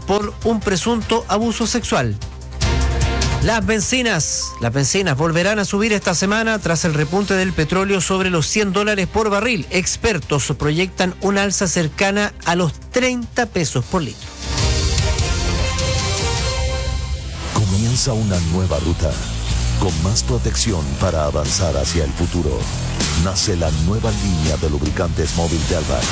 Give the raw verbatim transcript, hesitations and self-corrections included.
por un presunto abuso sexual. Las bencinas, las bencinas volverán a subir esta semana tras el repunte del petróleo sobre los cien dólares por barril. Expertos proyectan una alza cercana a los treinta pesos por litro. Comienza una nueva ruta con más protección para avanzar hacia el futuro. Nace la nueva línea de lubricantes móvil de Albac,